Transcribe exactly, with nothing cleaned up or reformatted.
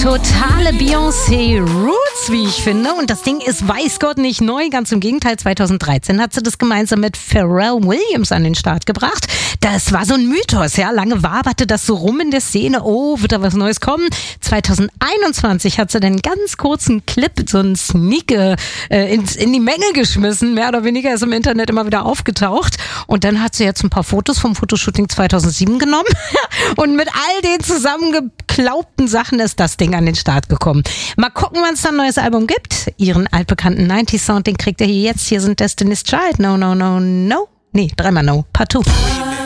Totale Beyoncé-Roots, wie ich finde. Und das Ding ist, weiß Gott, nicht neu. Ganz im Gegenteil, zweitausenddreizehn hat sie das gemeinsam mit Pharrell Williams an den Start gebracht. Das war so ein Mythos, ja. Lange waberte das so rum in der Szene. Oh, wird da was Neues kommen? zweitausendeinundzwanzig hat sie den ganz kurzen Clip, so einen Sneak äh, ins, in die Menge geschmissen. Mehr oder weniger ist im Internet immer wieder aufgetaucht. Und dann hat sie jetzt ein paar Fotos vom Fotoshooting zweitausendsieben genommen. Und mit all den zusammengeklaubten Sachen ist das Ding an den Start gekommen. Mal gucken, wann es da ein neues Album gibt. Ihren altbekannten neunziger Sound, den kriegt ihr hier jetzt. Hier sind Destiny's Child. No, no, no, no. Nee, dreimal no. Part zwei.